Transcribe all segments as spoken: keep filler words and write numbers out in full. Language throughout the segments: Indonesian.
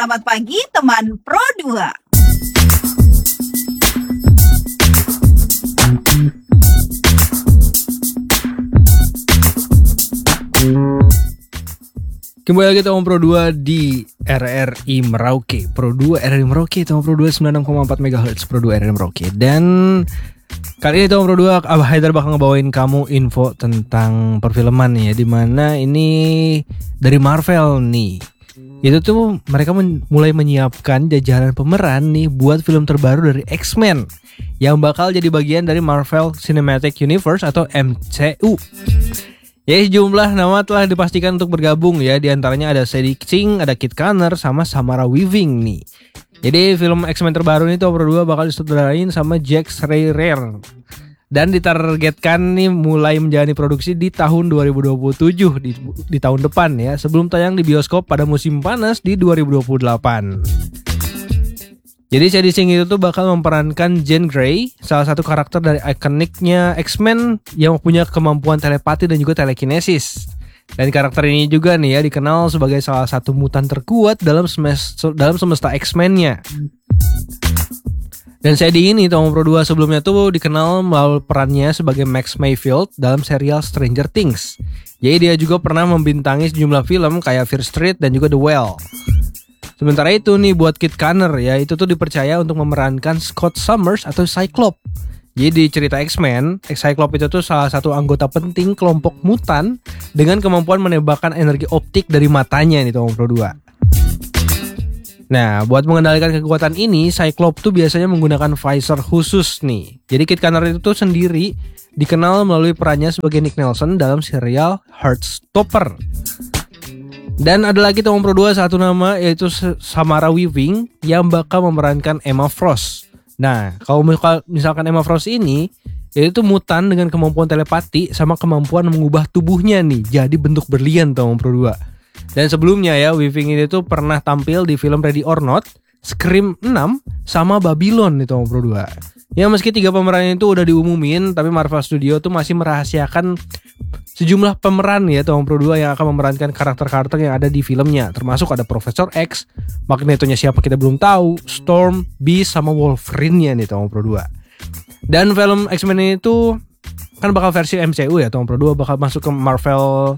Selamat pagi teman Pro dua. Kembali lagi teman Pro dua di R R I Merauke. Pro dua R R I Merauke, teman Pro dua sembilan puluh enam koma empat megahertz Pro dua R R I Merauke. Dan kali ini teman Pro dua Abah Haidar bakal ngebawain kamu info tentang perfilman nih ya, dimana ini dari Marvel nih. Itu tuh mereka men- mulai menyiapkan jajaran pemeran nih buat film terbaru dari X-Men yang bakal jadi bagian dari Marvel Cinematic Universe atau M C U. Ya, sejumlah nama telah dipastikan untuk bergabung ya. Di antaranya ada Sadie Sink, ada Kit Connor, sama Samara Weaving nih. Jadi film X-Men terbaru ini Top dua bakal disutradarain sama Jack Schreier. Dan ditargetkan nih mulai menjalani produksi di tahun dua ribu dua puluh tujuh, di, di tahun depan ya, sebelum tayang di bioskop pada musim panas di dua ribu dua puluh delapan. Jadi Sadie Sink itu tuh bakal memerankan Jean Grey, salah satu karakter dari ikoniknya X-Men yang punya kemampuan telepati dan juga telekinesis. Dan karakter ini juga nih ya dikenal sebagai salah satu mutan terkuat dalam semesta, dalam semesta X-Men-nya. Dan Sadie ini Tom Pro dua sebelumnya tuh dikenal melalui perannya sebagai Max Mayfield dalam serial Stranger Things. Jadi dia juga pernah membintangi sejumlah film kayak Fear Street dan juga The Well. Sementara itu nih buat Kit Connor ya, itu tuh dipercaya untuk memerankan Scott Summers atau Cyclops. Jadi di cerita X-Men, Cyclops itu tuh salah satu anggota penting kelompok mutan dengan kemampuan menembakkan energi optik dari matanya nih Tom Pro dua. Nah, buat mengendalikan kekuatan ini, Cyclops tuh biasanya menggunakan visor khusus nih. Jadi Kit Connor itu tuh sendiri dikenal melalui perannya sebagai Nick Nelson dalam serial Heartstopper. Dan ada lagi teman Pro dua satu nama yaitu Samara Weaving yang bakal memerankan Emma Frost. Nah, kalau misalkan Emma Frost ini yaitu mutan dengan kemampuan telepati sama kemampuan mengubah tubuhnya nih jadi bentuk berlian teman Pro dua. Dan sebelumnya ya, Weaving ini tuh pernah tampil di film Ready or Not, Scream enam, sama Babylon nih Tom Pro dua. Ya meski tiga pemeran itu udah diumumin, tapi Marvel Studio tuh masih merahasiakan sejumlah pemeran ya Tom Pro dua yang akan memerankan karakter-karakter yang ada di filmnya. Termasuk ada Profesor X, Magneto-nya siapa kita belum tahu, Storm, Beast, sama Wolverine-nya nih Tom Pro dua. Dan film X-Men ini tuh kan bakal versi M C U ya Tom Pro dua, bakal masuk ke Marvel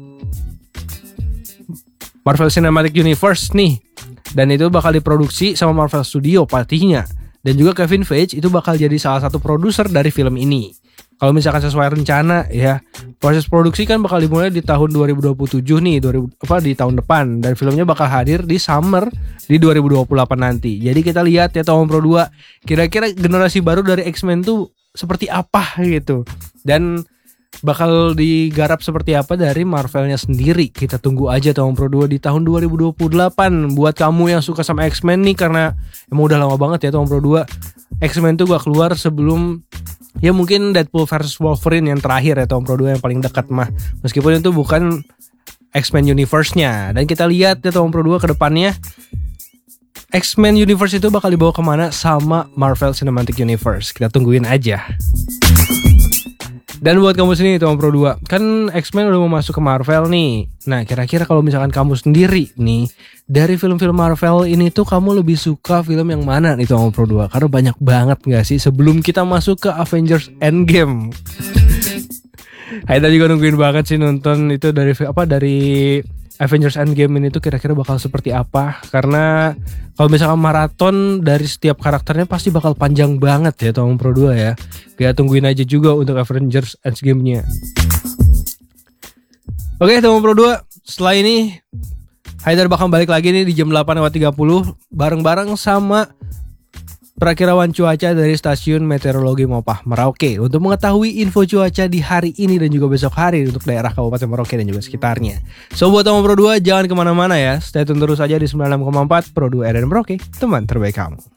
Marvel Cinematic Universe nih. Dan itu bakal diproduksi sama Marvel Studio pastinya. Dan juga Kevin Feige itu bakal jadi salah satu produser dari film ini. Kalau misalkan sesuai rencana ya, proses produksi kan bakal dimulai di tahun dua ribu dua puluh tujuh nih, dua ribu, apa, di tahun depan. Dan filmnya bakal hadir di summer di dua ribu dua puluh delapan nanti. Jadi kita lihat ya Tom Pro dua, kira-kira generasi baru dari X-Men tuh seperti apa gitu. Dan bakal digarap seperti apa dari Marvelnya sendiri. Kita tunggu aja Tom Pro dua di tahun dua ribu dua puluh delapan. Buat kamu yang suka sama X-Men nih, karena emang udah lama banget ya Tom Pro dua, X-Men tuh gak keluar sebelum ya mungkin Deadpool versus Wolverine yang terakhir ya Tom Pro dua yang paling dekat mah. Meskipun itu bukan X-Men Universe-nya. Dan kita lihat ya Tom Pro dua ke depannya X-Men Universe itu bakal dibawa kemana sama Marvel Cinematic Universe. Kita tungguin aja. Dan buat kamu sendiri Tom Pro dua, kan X-Men udah mau masuk ke Marvel nih. Nah, kira-kira kalau misalkan kamu sendiri nih, dari film-film Marvel ini tuh kamu lebih suka film yang mana nih Tom Pro dua? Karena banyak banget gak sih sebelum kita masuk ke Avengers Endgame. Haida juga nungguin banget sih nonton itu dari apa dari Avengers Endgame ini tuh kira-kira bakal seperti apa. Karena kalau misalkan maraton dari setiap karakternya pasti bakal panjang banget ya Tom Pro dua ya. Kita tungguin aja juga untuk Avengers Endgame-nya. Oke Tom Pro dua, setelah ini Haidar bakal balik lagi nih di jam delapan lewat tiga puluh bareng-bareng sama perakirawan cuaca dari Stasiun Meteorologi Mopah Merauke untuk mengetahui info cuaca di hari ini dan juga besok hari untuk daerah Kabupaten Merauke dan juga sekitarnya. So buat Tom Pro dua jangan kemana-mana ya, stay tune terus aja di sembilan puluh enam koma empat Pro dua R R I Merauke, teman terbaik kamu.